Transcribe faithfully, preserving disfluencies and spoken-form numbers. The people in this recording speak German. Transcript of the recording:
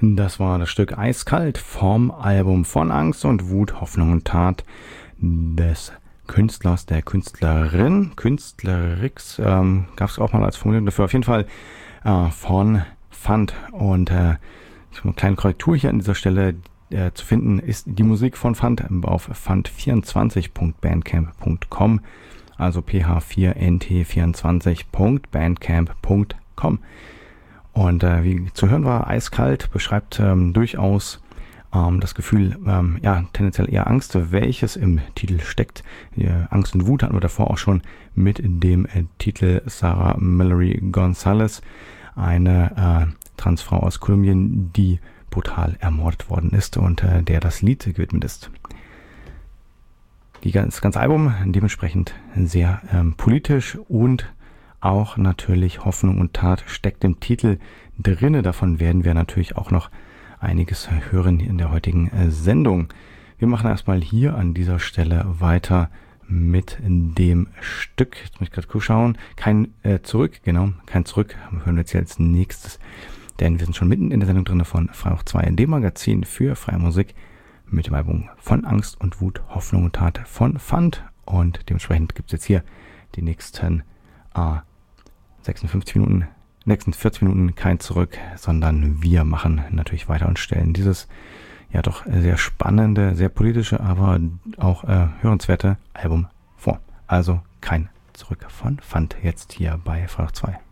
Das war das Stück Eiskalt vom Album Von Angst und Wut, Hoffnung und Tat des Künstlers, der Künstlerin, Künstlerix, ähm, gab es auch mal als Formulierung dafür, auf jeden Fall äh, von Fant. Und äh, eine kleine Korrektur hier an dieser Stelle äh, zu finden ist die Musik von Fant auf fant vierundzwanzig punkt bandcamp punkt com, also p h vier n t vierundzwanzig punkt bandcamp punkt com. Und äh, wie zu hören war, Eiskalt beschreibt ähm, durchaus ähm, das Gefühl, ähm, ja, tendenziell eher Angst, welches im Titel steckt. Die, äh, Angst und Wut hatten wir davor auch schon mit dem äh, Titel Sarah Mallory Gonzalez, eine äh, Transfrau aus Kolumbien, die brutal ermordet worden ist und äh, der das Lied gewidmet ist. Die, das ganze Album dementsprechend sehr ähm, politisch und auch natürlich Hoffnung und Tat steckt im Titel drinne. Davon werden wir natürlich auch noch einiges hören in der heutigen Sendung. Wir machen erstmal hier an dieser Stelle weiter mit dem Stück. Jetzt muss ich gerade kurz schauen. Kein äh, Zurück, genau, kein Zurück. Hören wir jetzt hier als nächstes, denn wir sind schon mitten in der Sendung drin von Freiburg zwei, dem Magazin für freie Musik mit dem Album Von Angst und Wut, Hoffnung und Tat von Fant. Und dementsprechend gibt es jetzt hier die nächsten äh, sechsundfünfzig Minuten, nächsten vierzig Minuten kein Zurück, sondern wir machen natürlich weiter und stellen dieses ja doch sehr spannende, sehr politische, aber auch äh, hörenswerte Album vor. Also kein Zurück von Fant jetzt hier bei Freiburg zwei.